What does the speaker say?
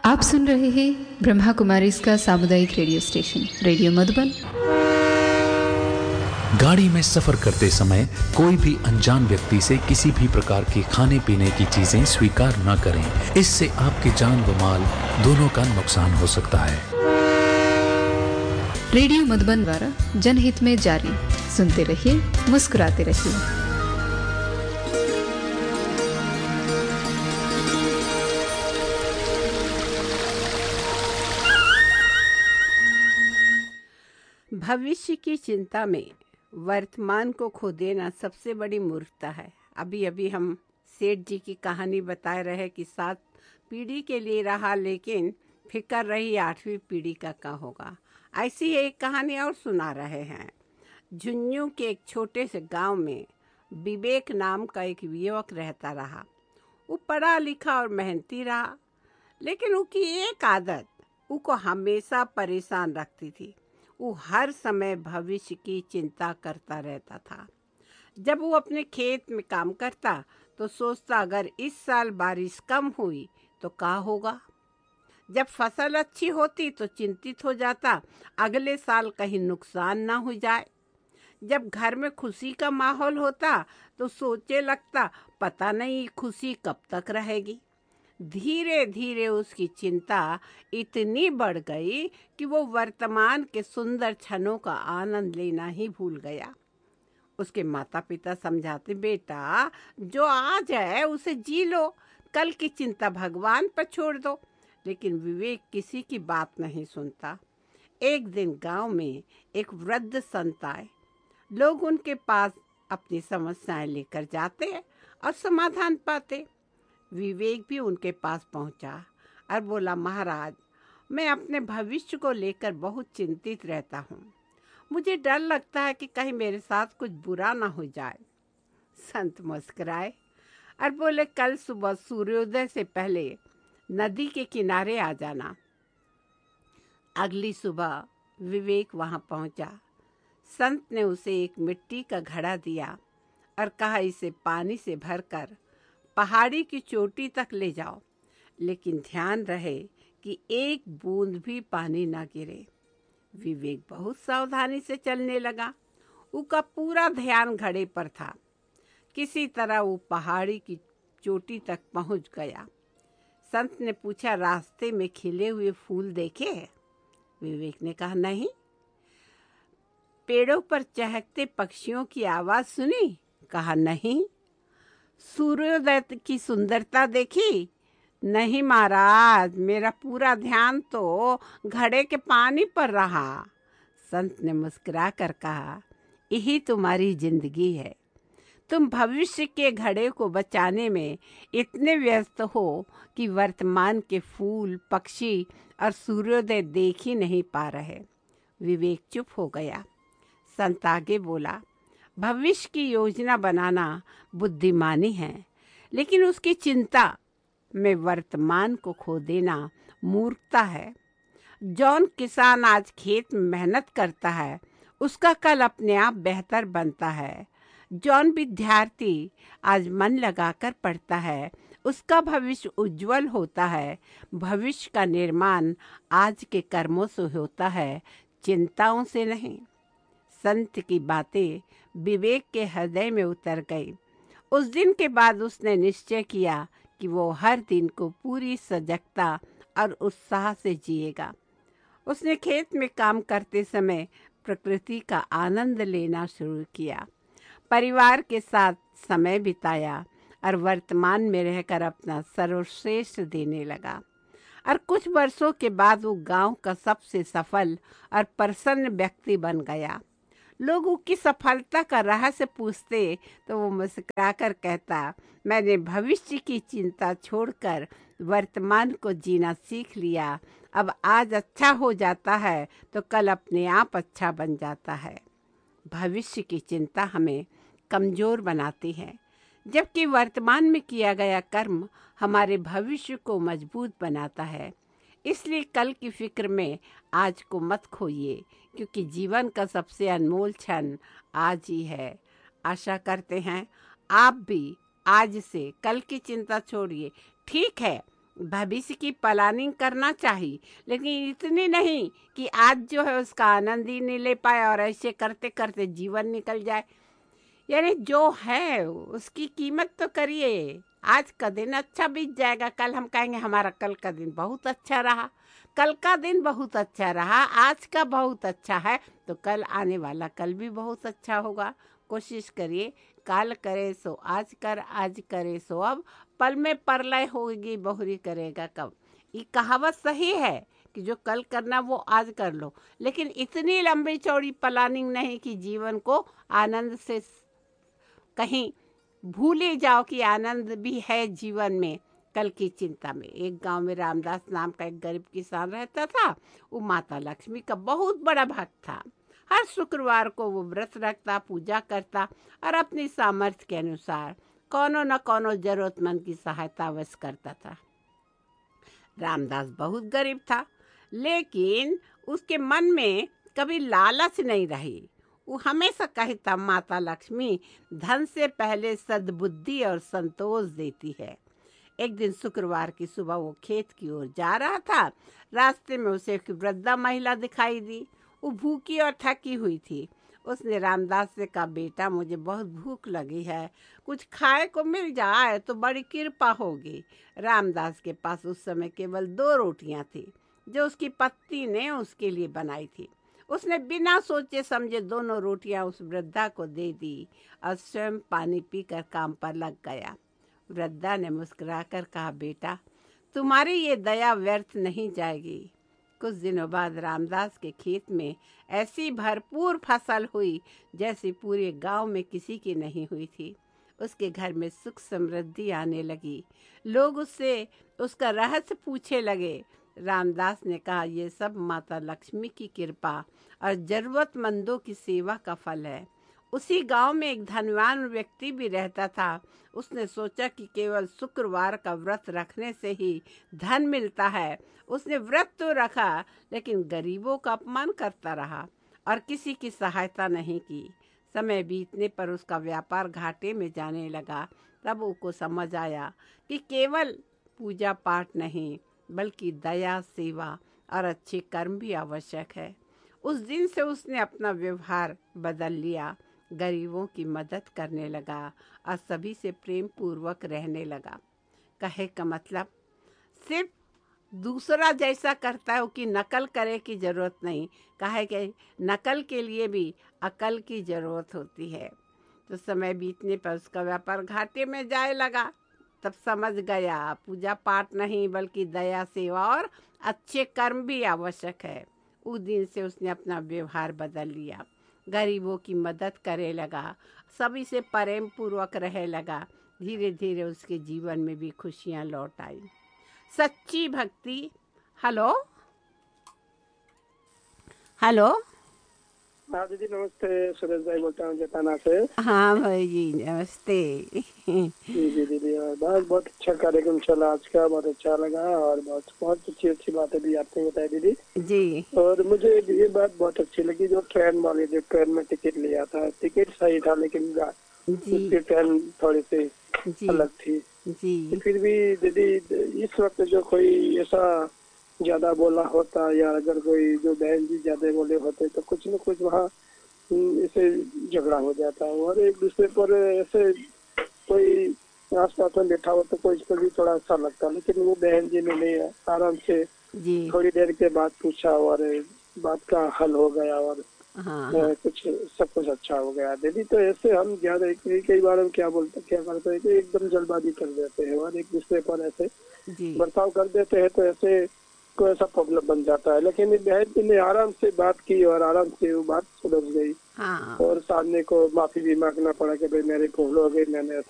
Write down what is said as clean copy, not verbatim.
आप सुन रहे हैं ब्रह्मा कुमारी इसका सामुदायिक रेडियो स्टेशन रेडियो मधुबन। गाड़ी में सफर करते समय कोई भी अनजान व्यक्ति से किसी भी प्रकार के खाने पीने की चीजें स्वीकार न करें। इससे आपकी जान व माल दोनों का नुकसान हो सकता है। रेडियो मधुबन द्वारा जनहित में जारी। सुनते रहिए, मुस्कुराते रहिए। भविष्य की चिंता में वर्तमान को खो देना सबसे बड़ी मूर्खता है। अभी अभी हम सेठ जी की कहानी बता रहे कि 7 पीढ़ी के लिए रहा, लेकिन फिक्र रही 8वीं पीढ़ी का क्या होगा। ऐसी ही एक कहानी और सुना रहे हैं। झुंझुनू के एक छोटे से गांव में विवेक नाम का एक युवक रहता रहा। वो पढ़ा लिखा और मेहनती रहा, लेकिन उसकी एक आदत उसको हमेशा परेशान रखती थी। वो हर समय भविष्य की चिंता करता रहता था। जब वो अपने खेत में काम करता तो सोचता, अगर इस साल बारिश कम हुई तो क्या होगा। जब फसल अच्छी होती तो चिंतित हो जाता, अगले साल कहीं नुकसान ना हो जाए। जब घर में खुशी का माहौल होता तो सोचे लगता, पता नहीं खुशी कब तक रहेगी। धीरे धीरे उसकी चिंता इतनी बढ़ गई कि वो वर्तमान के सुंदर क्षणों का आनंद लेना ही भूल गया। उसके माता पिता समझाते, बेटा जो आज है उसे जी लो, कल की चिंता भगवान पर छोड़ दो। लेकिन विवेक किसी की बात नहीं सुनता। एक दिन गांव में एक वृद्ध संत आए। लोग उनके पास अपनी समस्याएं लेकर जाते और समाधान पाते। विवेक भी उनके पास पहुंचा और बोला, महाराज मैं अपने भविष्य को लेकर बहुत चिंतित रहता हूँ। मुझे डर लगता है कि कहीं मेरे साथ कुछ बुरा ना हो जाए। संत मुस्कुराए और बोले, कल सुबह सूर्योदय से पहले नदी के किनारे आ जाना। अगली सुबह विवेक वहां पहुंचा। संत ने उसे एक मिट्टी का घड़ा दिया और कहा, इसे पानी से भरकर पहाड़ी की चोटी तक ले जाओ, लेकिन ध्यान रहे कि एक बूंद भी पानी ना गिरे। विवेक बहुत सावधानी से चलने लगा। उसका पूरा ध्यान घड़े पर था। किसी तरह वो पहाड़ी की चोटी तक पहुंच गया। संत ने पूछा, रास्ते में खिले हुए फूल देखे हैं? विवेक ने कहा, नहीं। पेड़ों पर चहकते पक्षियों की आवाज सुनी? कहा, नहीं। सूर्योदय की सुंदरता देखी? नहीं महाराज, मेरा पूरा ध्यान तो घड़े के पानी पर रहा। संत ने मुस्कुरा कर कहा, यही तुम्हारी जिंदगी है। तुम भविष्य के घड़े को बचाने में इतने व्यस्त हो कि वर्तमान के फूल, पक्षी और सूर्योदय देख ही नहीं पा रहे। विवेक चुप हो गया। संत आगे बोला, भविष्य की योजना बनाना बुद्धिमानी है, लेकिन उसकी चिंता में वर्तमान को खो देना मूर्खता है। जौन किसान आज खेत में मेहनत करता है उसका कल अपने आप बेहतर बनता है। जौन विद्यार्थी आज मन लगाकर पढ़ता है उसका भविष्य उज्जवल होता है। भविष्य का निर्माण आज के कर्मों से होता है, चिंताओं से नहीं। संत की बातें विवेक के हृदय में उतर गई। उस दिन के बाद उसने निश्चय किया कि वो हर दिन को पूरी सजगता और उत्साह से जिएगा। उसने खेत में काम करते समय प्रकृति का आनंद लेना शुरू किया, परिवार के साथ समय बिताया और वर्तमान में रहकर अपना सर्वश्रेष्ठ देने लगा। और कुछ वर्षों के बाद वो गांव का सबसे सफल और प्रसन्न व्यक्ति बन गया। लोग उसकी सफलता का रहस्य पूछते तो वो मुस्कुराकर कहता, मैंने भविष्य की चिंता छोड़कर वर्तमान को जीना सीख लिया। अब आज अच्छा हो जाता है तो कल अपने आप अच्छा बन जाता है। भविष्य की चिंता हमें कमजोर बनाती है, जबकि वर्तमान में किया गया कर्म हमारे भविष्य को मजबूत बनाता है। इसलिए कल की फिक्र में आज को मत खोइए, क्योंकि जीवन का सबसे अनमोल क्षण आज ही है। आशा करते हैं आप भी आज से कल की चिंता छोड़िए। ठीक है, भविष्य की प्लानिंग करना चाहिए, लेकिन इतनी नहीं कि आज जो है उसका आनंद ही नहीं ले पाए और ऐसे करते करते जीवन निकल जाए। यानी जो है उसकी कीमत तो करिए। आज का दिन अच्छा बीत जाएगा, कल हम कहेंगे हमारा कल का दिन बहुत अच्छा रहा। कल का दिन बहुत अच्छा रहा, आज का बहुत अच्छा है, तो कल आने वाला कल भी बहुत अच्छा होगा। कोशिश करिए, काल करे सो आज कर, आज करे सो अब, पल में परलय होगी बहुरी करेगा कब। ये कहावत सही है कि जो कल करना वो आज कर लो, लेकिन इतनी लंबी चौड़ी प्लानिंग नहीं कि जीवन को आनंद से कहीं भूल ही जाओ कि आनंद भी है जीवन में कल की चिंता में। एक गांव में रामदास नाम का एक गरीब किसान रहता था। वो माता लक्ष्मी का बहुत बड़ा भक्त था। हर शुक्रवार को वो व्रत रखता, पूजा करता और अपनी सामर्थ्य के अनुसार कोनो न कोनो जरूरतमंद की सहायता अवश्य करता था। रामदास बहुत गरीब था, लेकिन उसके मन में कभी लालच नहीं रही। वो हमेशा कहता, माता लक्ष्मी धन से पहले सद्बुद्धि और संतोष देती है। एक दिन शुक्रवार की सुबह वो खेत की ओर जा रहा था। रास्ते में उसे एक वृद्धा महिला दिखाई दी। वो भूखी और थकी हुई थी। उसने रामदास से कहा, बेटा मुझे बहुत भूख लगी है, कुछ खाए को मिल जाए तो बड़ी कृपा होगी। रामदास के पास उस समय केवल 2 रोटियां थी जो उसकी पत्नी ने उसके लिए बनाई थी। उसने बिना सोचे समझे दोनों रोटियां उस वृद्धा को दे दी और स्वयं पानी पीकर काम पर लग गया। वृद्धा ने मुस्कुराकर कहा, बेटा तुम्हारी ये दया व्यर्थ नहीं जाएगी। कुछ दिनों बाद रामदास के खेत में ऐसी भरपूर फसल हुई जैसी पूरे गांव में किसी की नहीं हुई थी। उसके घर में सुख समृद्धि आने लगी। लोग उससे उसका रहस्य पूछे लगे। रामदास ने कहा, ये सब माता लक्ष्मी की कृपा और जरूरतमंदों की सेवा का फल है। उसी गांव में एक धनवान व्यक्ति भी रहता था। उसने सोचा कि केवल शुक्रवार का व्रत रखने से ही धन मिलता है। उसने व्रत तो रखा, लेकिन गरीबों का अपमान करता रहा और किसी की सहायता नहीं की। समय बीतने पर उसका व्यापार घाटे में जाने लगा। तब उसको समझ आया कि केवल पूजा पाठ नहीं, बल्कि दया, सेवा और अच्छे कर्म भी आवश्यक है। उस दिन से उसने अपना व्यवहार बदल लिया, गरीबों की मदद करने लगा और सभी से प्रेम पूर्वक रहने लगा। कहे का मतलब, सिर्फ दूसरा जैसा करता है उसकी नकल करे की जरूरत नहीं। कहे कि नकल के लिए भी अकल की जरूरत होती है। तो समय बीतने पर उसका व्यापार घाटे में जाए लगा। तब समझ गया पूजा पाठ नहीं, बल्कि दया, सेवा और अच्छे कर्म भी आवश्यक है। उस दिन से उसने अपना व्यवहार बदल लिया, गरीबों की मदद करे लगा, सभी से प्रेम पूर्वक रहे लगा। धीरे धीरे उसके जीवन में भी खुशियां लौट आई। सच्ची भक्ति। Hello hello. हाँ दीदी नमस्ते, सुरेश भाई बोलता हूँ जताना से। हाँ भाई जी नमस्ते। जी जी दीदी, बहुत अच्छा कार्यक्रम चला आज का, बहुत अच्छा लगा और बहुत अच्छी बातें भी आपने बताई दीदी जी। और मुझे ये बात बहुत अच्छी लगी जो ट्रेन वाली, जो ट्रेन में टिकट लिया था, टिकट सही था लेकिन उसकी ट्रेन थोड़ी सी अलग थी जी। फिर भी दीदी इस वक्त जो कोई ऐसा ज्यादा बोला होता या अगर कोई जो बहन जी ज्यादा बोले होते तो कुछ न कुछ वहाँ ऐसे झगड़ा हो जाता है और एक दूसरे पर ऐसे कोई आस पास में बैठा हो तो कोई इसको भी थोड़ा अच्छा लगता, लेकिन वो बहन जी ने नहीं, आराम से थोड़ी देर के बाद पूछा और बात का हल हो गया और कुछ सब कुछ अच्छा हो गया दीदी। तो ऐसे हम ज्यादा कई बार हम क्या करते हैं कि एकदम जल्दबाजी कर देते हैं और एक दूसरे पर ऐसे बर्ताव कर देते हैं, तो ऐसे कोई ऐसा प्रॉब्लम बन जाता है। लेकिन बहन जी ने आराम से बात की और आराम से वो बात सुलझ गई और सामने को माफी भी मांगना पड़ा कि भाई मेरे भूल हो गई, मैंने